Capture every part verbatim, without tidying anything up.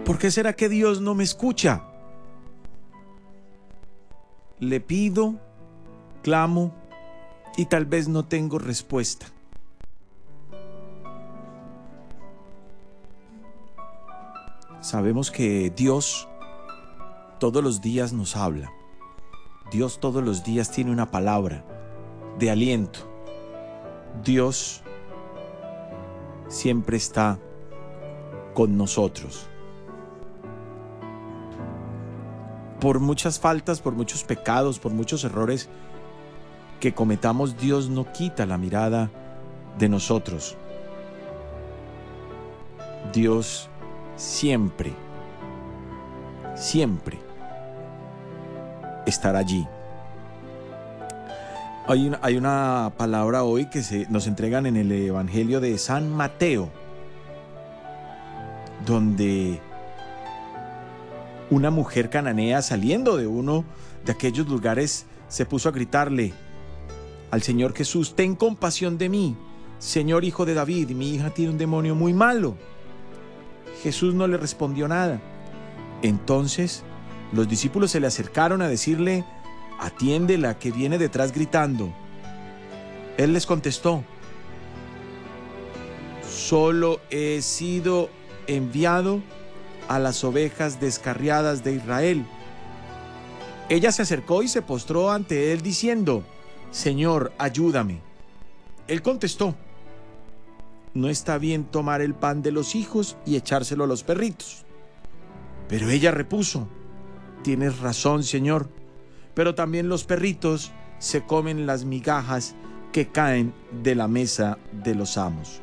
¿Por qué será que Dios no me escucha? Le pido, clamo y tal vez no tengo respuesta. Sabemos que Dios todos los días nos habla. Dios todos los días tiene una palabra de aliento. Dios siempre está con nosotros. Por muchas faltas, por muchos pecados, por muchos errores que cometamos, Dios no quita la mirada de nosotros. Dios siempre, siempre estará allí. Hay una, hay una palabra hoy que se, nos entregan en el Evangelio de San Mateo, donde una mujer cananea, saliendo de uno de aquellos lugares, se puso a gritarle al Señor Jesús: ten compasión de mí, Señor Hijo de David, mi hija tiene un demonio muy malo. Jesús no le respondió nada. Entonces los discípulos se le acercaron a decirle: atiéndela, que viene detrás gritando. Él les contestó: solo he sido enviado a las ovejas descarriadas de Israel. Ella se acercó y se postró ante él diciendo: Señor, ayúdame. Él contestó: no está bien tomar el pan de los hijos y echárselo a los perritos. Pero ella repuso: tienes razón, Señor, pero también los perritos se comen las migajas que caen de la mesa de los amos.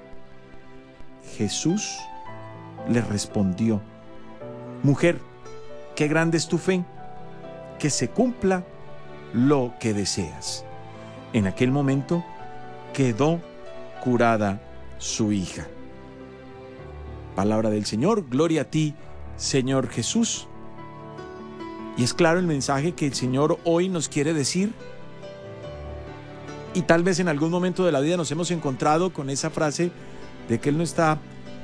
Jesús le respondió: mujer, qué grande es tu fe, que se cumpla lo que deseas. En aquel momento quedó curada su hija. Palabra del Señor, gloria a ti, Señor Jesús. Y es claro el mensaje que el Señor hoy nos quiere decir. Y tal vez en algún momento de la vida nos hemos encontrado con esa frase de que Él no está,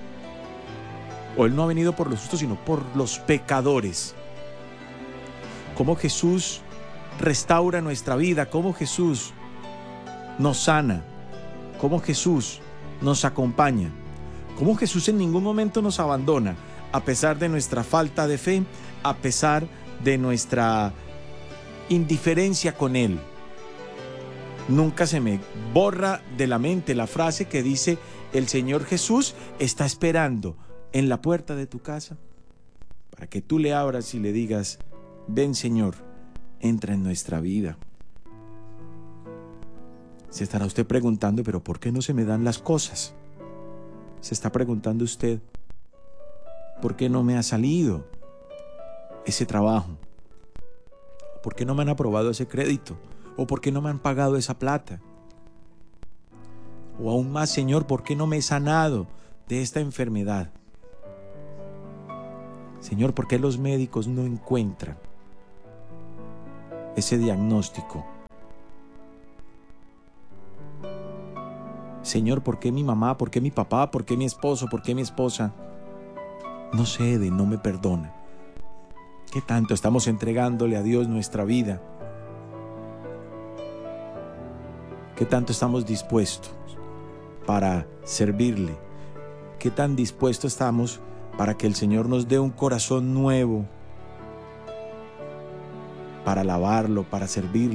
o Él no ha venido por los justos, sino por los pecadores. Cómo Jesús restaura nuestra vida, cómo Jesús nos sana, cómo Jesús nos acompaña, cómo Jesús en ningún momento nos abandona, a pesar de nuestra falta de fe, a pesar de nuestra indiferencia con Él. Nunca se me borra de la mente la frase que dice: el Señor Jesús está esperando en la puerta de tu casa para que tú le abras y le digas: ven, Señor, entra en nuestra vida. Se estará usted preguntando: pero ¿por qué no se me dan las cosas? Se está preguntando usted: ¿por qué no me ha salido ese trabajo? ¿Por qué no me han aprobado ese crédito? ¿O por qué no me han pagado esa plata? O aún más, Señor, ¿por qué no me he sanado de esta enfermedad? Señor, ¿por qué los médicos no encuentran ese diagnóstico? Señor, ¿por qué mi mamá, por qué mi papá, por qué mi esposo, por qué mi esposa no cede, no me perdona? ¿Qué tanto estamos entregándole a Dios nuestra vida? ¿Qué tanto estamos dispuestos para servirle? ¿Qué tan dispuestos estamos para que el Señor nos dé un corazón nuevo para alabarlo, para servirle?